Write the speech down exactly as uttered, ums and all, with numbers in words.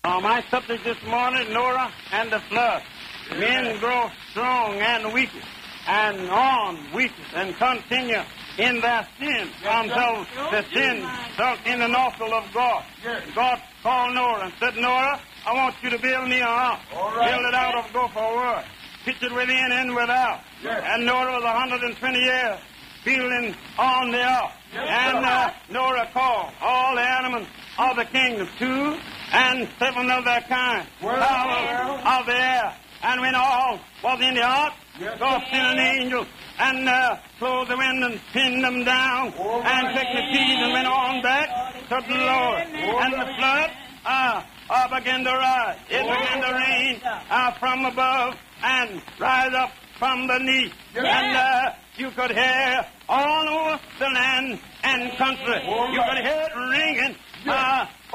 Uh, my subject this morning, Noah and the flood. Yeah. Men grow strong and weak, and on weak, and continue in their sin until the sin fell in the nostril of God. Yes. God called Noah and said, Noah, I want you to build me a house. Right. Build it out of gopher wood. Pitch it within and without. Yes. And Noah was one hundred twenty years building on the ark. Yes. And uh, Noah called all the animals of the kingdom, two and seven of their kind, fowls of the air. And when all was in the ark, yes. God sent an angel and uh, closed the wind and pinned them down, oh, and took the keys and went on back to the Lord. Oh, and the flood uh, uh, began to rise. It oh, began to rain uh, from above and rise up from beneath. Yes. And uh, you could hear all over the land and country. Oh, you could hear it ringing. Uh,